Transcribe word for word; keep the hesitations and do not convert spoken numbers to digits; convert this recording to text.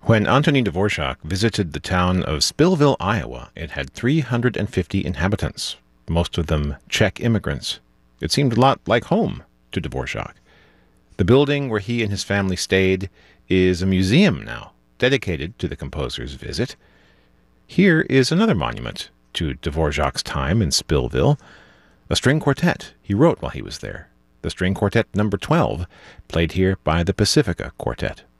When Antonin Dvorak visited the town of Spillville, Iowa, it had three hundred fifty inhabitants, most of them Czech immigrants. It seemed a lot like home to Dvorak. The building where he and his family stayed is a museum now, dedicated to the composer's visit. Here is another monument to Dvorak's time in Spillville, a string quartet he wrote while he was there. The string quartet number twelve, played here by the Pacifica Quartet.